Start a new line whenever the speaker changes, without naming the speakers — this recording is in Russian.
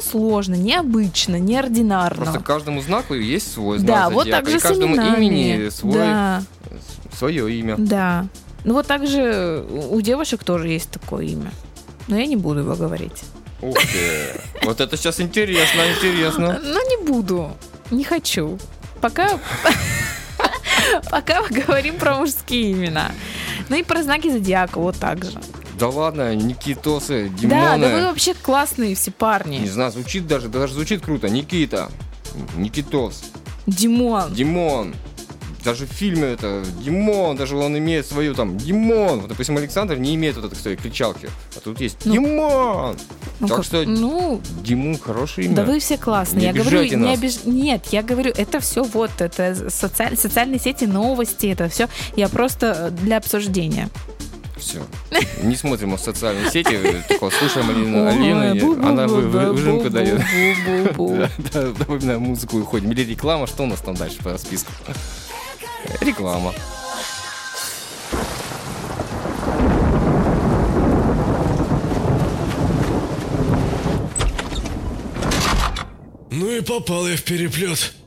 сложно, необычно, неординарно.
Просто каждому знаку есть свой знак
Да,
зодиака.
вот так же
и
с
каждому
именами.
имени
Да.
свое имя.
Да. Ну вот так же у девушек тоже есть такое имя. Но я не буду его говорить.
Ух ты. Вот это сейчас интересно.
Но не буду. Не хочу. Пока говорим про мужские имена. Ну и про знаки зодиака вот так же.
Да ладно, Никитосы,
Да,
Димоны.
да вы вообще классные все парни.
Не знаю, звучит даже звучит круто. Никита, Никитос,
Димон.
Даже в фильме это Димон, даже он имеет свою там Димон. Вот, допустим, Александр не имеет вот этой своей кричалки. А тут есть Димон. Так что Димон хорошее имя.
Да вы все классные.
Не обижайте нас.
Нет, я говорю, это все вот, это социальные сети, новости, это все я просто для обсуждения.
Все. Не смотрим в социальные сети, только слушаем Алину, она выжимку дает. Да, напоминаю, музыку уходим. Или реклама, что у нас там дальше по списку? Реклама.
Ну и попал я в переплет.